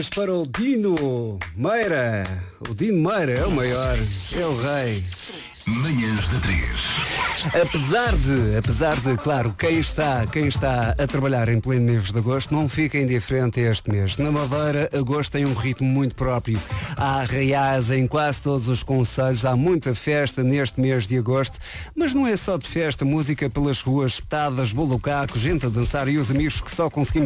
Para o Dino Meira. O Dino Meira é o maior, é o rei. Manhãs da 3. Apesar de, claro, quem está a trabalhar em pleno mês de agosto não fica indiferente a este mês. Na Madeira, agosto tem um ritmo muito próprio. Há arraiais em quase todos os concelhos, há muita festa neste mês de agosto, mas não é só de festa, música pelas ruas, petadas, bolo caco, gente a dançar e os amigos que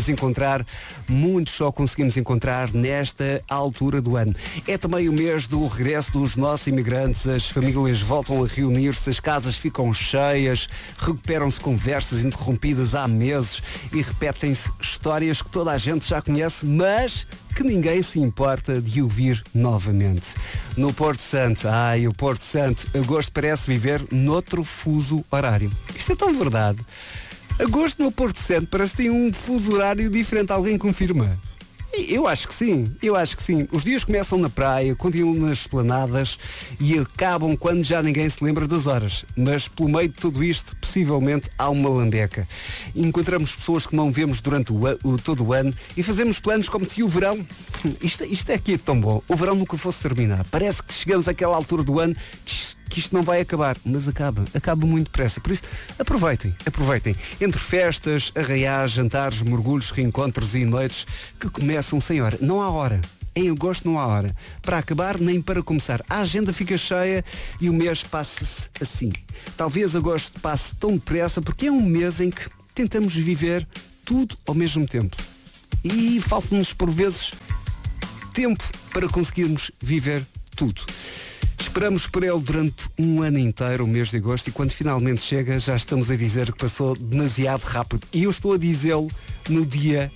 muitos só conseguimos encontrar nesta altura do ano. É também o mês do regresso dos nossos imigrantes, as famílias voltam a reunir-se, as casas ficam cheias, recuperam-se conversas interrompidas há meses e repetem-se histórias que toda a gente já conhece, mas que ninguém se importa de ouvir novamente. No Porto Santo, o Porto Santo, agosto parece viver noutro fuso horário. Isto é tão verdade. Agosto no Porto Santo parece que tem um fuso horário diferente. Alguém confirma? Eu acho que sim. Os dias começam na praia, continuam nas esplanadas e acabam quando já ninguém se lembra das horas. Mas pelo meio de tudo isto, possivelmente há uma lambeca. Encontramos pessoas que não vemos durante todo o ano e fazemos planos como se o verão... Isto é que é tão bom. O verão nunca fosse terminar. Parece que chegamos àquela altura do ano que isto não vai acabar, mas acaba muito depressa. Por isso, aproveitem. Entre festas, arraiais, jantares, mergulhos, reencontros e noites que começam sem hora. Não há hora. Em agosto não há hora. Para acabar, nem para começar. A agenda fica cheia e o mês passa-se assim. Talvez agosto passe tão depressa porque é um mês em que tentamos viver tudo ao mesmo tempo. E falta-nos, por vezes, tempo para conseguirmos viver tudo. Esperamos por ele durante um ano inteiro, o mês de agosto, e quando finalmente chega já estamos a dizer que passou demasiado rápido. E eu estou a dizê-lo no dia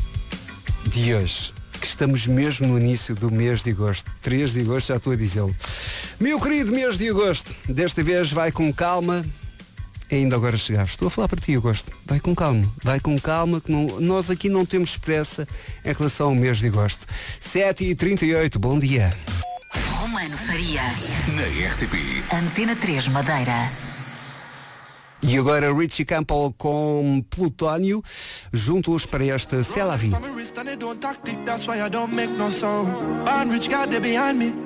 de hoje, que estamos mesmo no início do mês de agosto. 3 de agosto já estou a dizê-lo. Meu querido mês de agosto, desta vez vai com calma. Ainda agora chegaste. Estou a falar para ti, agosto. Vai com calma, que nós aqui não temos pressa em relação ao mês de agosto. 7h38, bom dia. Romano Faria. Na RTP. Antena 3 Madeira. E agora Richie Campbell com Plutónio, juntos para esta C'est la vie.